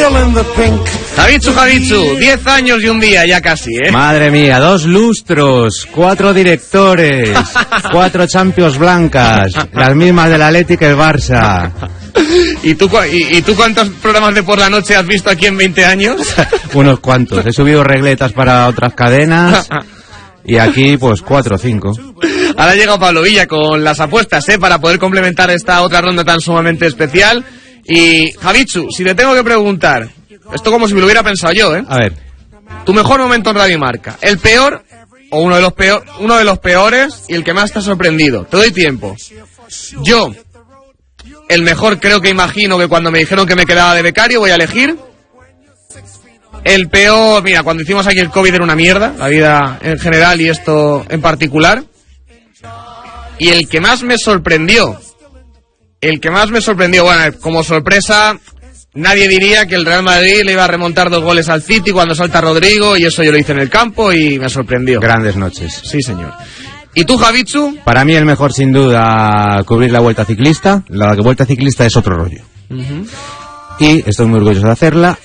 Javitsu, 10 años y un día ya casi, ¿eh? Madre mía, 2 lustros, 4 directores, 4 Champions blancas, las mismas del Athletic y el Barça. ¿Y tú cuántos programas de por la noche has visto aquí en 20 años? Unos cuantos, he subido regletas para otras cadenas y aquí pues 4 o 5. Ahora ha llegado Pablo Villa con las apuestas, para poder complementar esta otra ronda tan sumamente especial. Y Javitsu, si te tengo que preguntar, esto como si me lo hubiera pensado yo, A ver. Tu mejor momento en Radio Marca, el peor o uno de los peores y el que más te ha sorprendido. Te doy tiempo. Yo, el mejor creo que imagino que cuando me dijeron que me quedaba de becario voy a elegir. El peor, mira, cuando hicimos aquí el COVID era una mierda, la vida en general y esto en particular. Y el que más me sorprendió, bueno, como sorpresa, nadie diría que el Real Madrid le iba a remontar 2 goles al City cuando salta Rodrigo, y eso yo lo hice en el campo y me sorprendió. Grandes noches. Sí, señor. ¿Y tú, Javitsu? Para mí el mejor sin duda cubrir la Vuelta Ciclista. La Vuelta Ciclista es otro rollo. Y estoy muy orgulloso de hacerla.